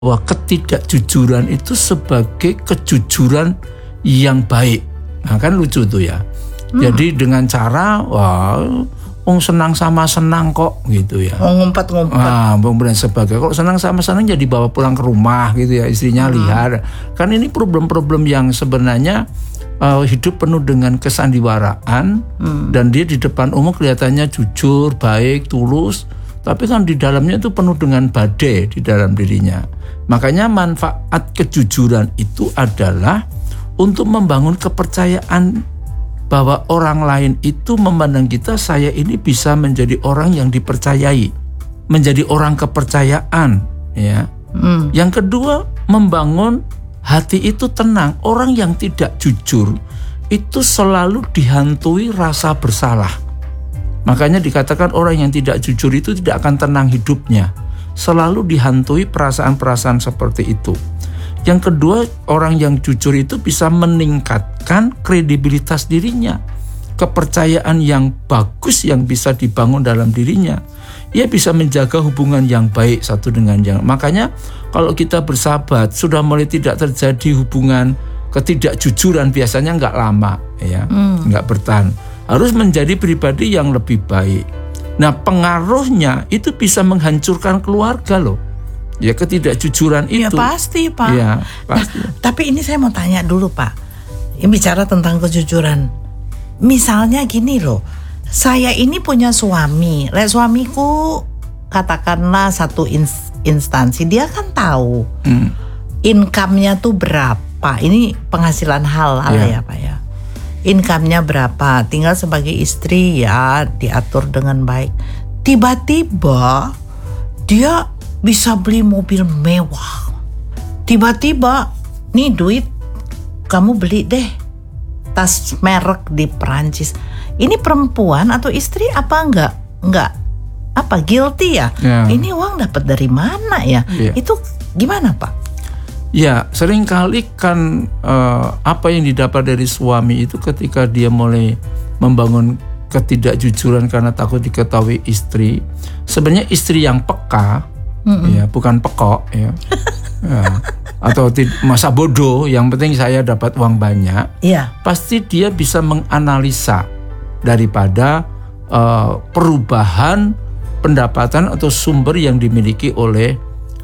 bahwa ketidakjujuran itu sebagai kejujuran yang baik. Nah kan lucu tuh ya. Jadi dengan cara senang sama senang kok gitu ya. Ngumpet-ngumpet. Dan sebagainya. Kalau senang sama senang jadi bawa pulang ke rumah gitu ya, istrinya lihat. Kan ini problem-problem yang sebenarnya hidup penuh dengan kesandiwaraan dan dia di depan umum kelihatannya jujur, baik, tulus, tapi kan di dalamnya itu penuh dengan badai di dalam dirinya. Makanya manfaat kejujuran itu adalah untuk membangun kepercayaan bahwa orang lain itu memandang kita, saya ini bisa menjadi orang yang dipercayai, menjadi orang kepercayaan, ya. Yang kedua, membangun hati itu tenang. Orang yang tidak jujur itu selalu dihantui rasa bersalah. Makanya dikatakan orang yang tidak jujur itu tidak akan tenang hidupnya, selalu dihantui perasaan-perasaan seperti itu. Yang kedua, orang yang jujur itu bisa meningkatkan kredibilitas dirinya, kepercayaan yang bagus yang bisa dibangun dalam dirinya. Ia bisa menjaga hubungan yang baik satu dengan yang. Makanya kalau kita bersahabat sudah mulai tidak terjadi hubungan ketidakjujuran, biasanya nggak lama, ya, nggak bertahan. Harus menjadi pribadi yang lebih baik. Nah, pengaruhnya itu bisa menghancurkan keluarga loh. Ya, ketidakjujuran itu. Ya pasti, Pak. Ya, pasti. Nah, tapi ini saya mau tanya dulu, Pak. Ini bicara tentang kejujuran. Misalnya gini loh, saya ini punya suami. Suamiku katakanlah satu instansi, dia kan tahu income-nya tuh berapa. Ini penghasilan halal ya, Pak ya. Income-nya berapa, tinggal sebagai istri ya diatur dengan baik. Tiba-tiba dia bisa beli mobil mewah. Tiba-tiba nih duit, kamu beli deh tas merek di Perancis. Ini perempuan atau istri apa enggak apa guilty ya? Ini uang dapat dari mana ya? Itu gimana, Pak? Ya, seringkali kan apa yang didapat dari suami itu ketika dia mulai membangun ketidakjujuran karena takut diketahui istri. Sebenarnya istri yang peka, ya, bukan pekok, ya. Atau masa bodoh, yang penting saya dapat uang banyak. Pasti dia bisa menganalisa daripada perubahan pendapatan atau sumber yang dimiliki oleh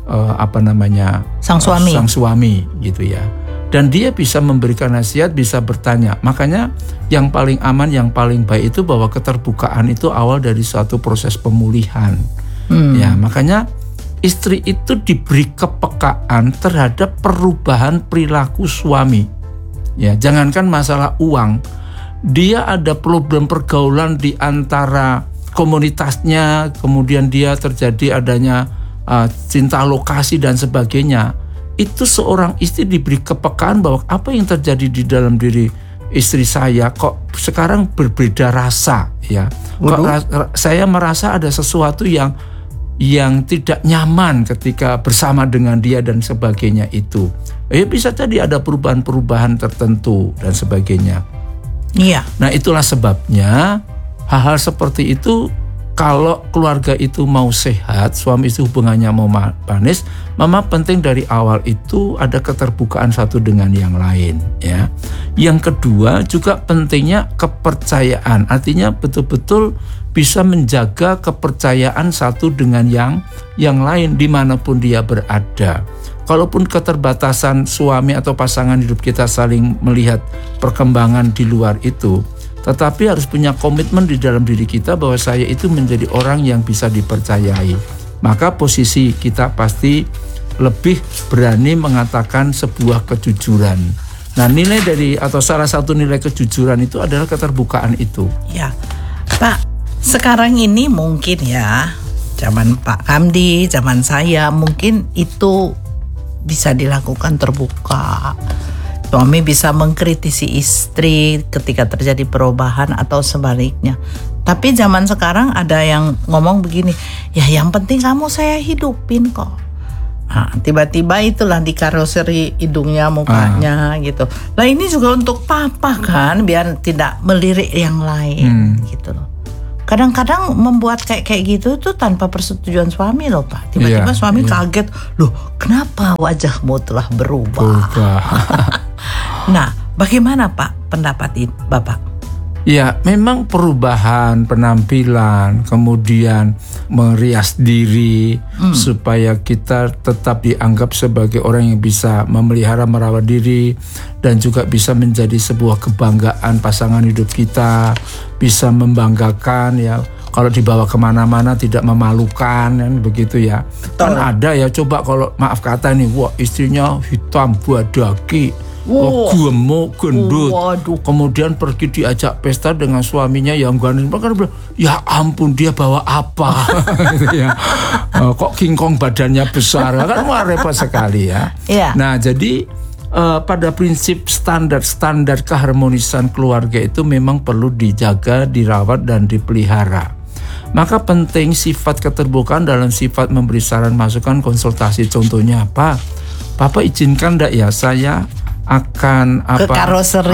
sang suami gitu ya. Dan dia bisa memberikan nasihat, bisa bertanya. Makanya yang paling aman, yang paling baik itu bahwa keterbukaan itu awal dari suatu proses pemulihan. Ya, makanya istri itu diberi kepekaan terhadap perubahan perilaku suami. Ya, jangankan masalah uang, dia ada problem pergaulan di antara komunitasnya, kemudian dia terjadi adanya cinta lokasi dan sebagainya. Itu seorang istri diberi kepekaan bahwa apa yang terjadi di dalam diri istri saya kok sekarang berbeda rasa, ya. Saya merasa ada sesuatu yang tidak nyaman ketika bersama dengan dia dan sebagainya itu. Bisa tadi ada perubahan-perubahan tertentu dan sebagainya. Iya. Nah, itulah sebabnya hal-hal seperti itu, kalau keluarga itu mau sehat, suami istri hubungannya mau manis, mama penting dari awal itu ada keterbukaan satu dengan yang lain, ya. Yang kedua juga pentingnya kepercayaan, artinya betul-betul bisa menjaga kepercayaan satu dengan yang lain dimanapun dia berada. Kalaupun keterbatasan suami atau pasangan hidup kita saling melihat perkembangan di luar itu, tetapi harus punya komitmen di dalam diri kita bahwa saya itu menjadi orang yang bisa dipercayai. Maka posisi kita pasti lebih berani mengatakan sebuah kejujuran. Nah, nilai dari atau salah satu nilai kejujuran itu adalah keterbukaan itu. Ya, Pak, sekarang ini mungkin ya, zaman Pak Hamdi, zaman saya, mungkin itu bisa dilakukan terbuka. Suami bisa mengkritisi istri ketika terjadi perubahan atau sebaliknya. Tapi zaman sekarang ada yang ngomong begini, ya yang penting kamu saya hidupin kok. Nah, tiba-tiba itulah di karoseri hidungnya, mukanya gitu. Nah, ini juga untuk papa kan, biar tidak melirik yang lain gitu loh. kadang-kadang membuat kayak gitu tuh tanpa persetujuan suami loh Pak. Tiba-tiba suami kaget, loh kenapa wajahmu telah berubah? Nah, bagaimana Pak pendapat Bapak? Ya, memang perubahan penampilan, kemudian merias diri supaya kita tetap dianggap sebagai orang yang bisa memelihara merawat diri dan juga bisa menjadi sebuah kebanggaan pasangan hidup kita, bisa membanggakan ya. Kalau dibawa kemana-mana tidak memalukan kan begitu ya. Betul. Kan ada ya, coba kalau maaf kata nih, wah istrinya hitam badaki. Gemuk, gendut. Kemudian pergi diajak pesta dengan suaminya yang ganteng. Kan bilang, ya ampun dia bawa apa? Gitu ya. Kok King Kong badannya besar? Kan wah repot sekali ya. Nah jadi pada prinsip standar keharmonisan keluarga itu memang perlu dijaga, dirawat dan dipelihara. Maka penting sifat keterbukaan dalam sifat memberi saran, masukan, konsultasi. Contohnya apa? Papa izinkan enggak ya saya akan ke karoseri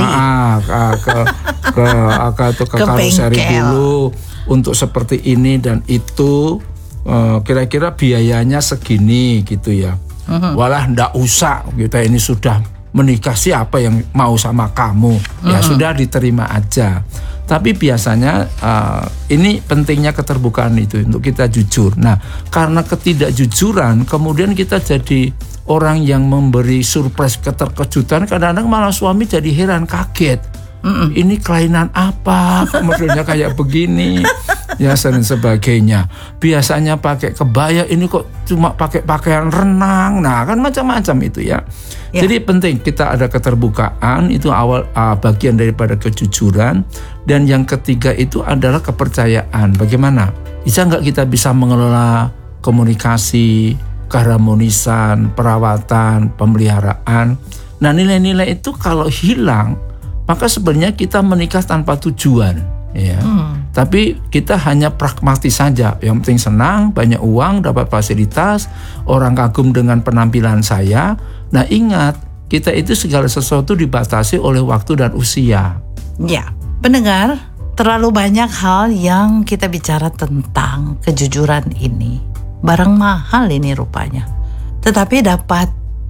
ke karoseri dulu untuk seperti ini dan itu kira-kira biayanya segini gitu ya. Walah ndak usah kita ini sudah menikah, siapa yang mau sama kamu ya sudah diterima aja. Tapi biasanya ini pentingnya keterbukaan itu untuk kita jujur. Nah karena ketidakjujuran kemudian kita jadi orang yang memberi surprise, keterkejutan, kadang-kadang malah suami jadi heran, kaget. Ini kelainan apa? Modelnya kayak begini, ya dan sebagainya. Biasanya pakai kebaya, ini kok cuma pakai pakaian renang. Nah, kan macam-macam itu ya. Jadi penting kita ada keterbukaan, itu awal bagian daripada kejujuran. Dan yang ketiga itu adalah kepercayaan. Bagaimana? Bisa nggak kita bisa mengelola komunikasi, keharmonisan, perawatan, pemeliharaan. Nah nilai-nilai itu kalau hilang, maka sebenarnya kita menikah tanpa tujuan, ya. Tapi kita hanya pragmatis saja. Yang penting senang, banyak uang, dapat fasilitas, orang kagum dengan penampilan saya. Nah ingat, kita itu segala sesuatu dibatasi oleh waktu dan usia. Ya, pendengar, terlalu banyak hal yang kita bicara tentang kejujuran ini. Barang mahal ini rupanya, tetapi dapat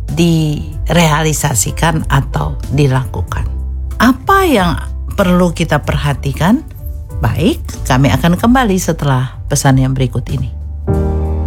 direalisasikan atau dilakukan. Apa yang perlu kita perhatikan? Baik, kami akan kembali setelah pesan yang berikut ini.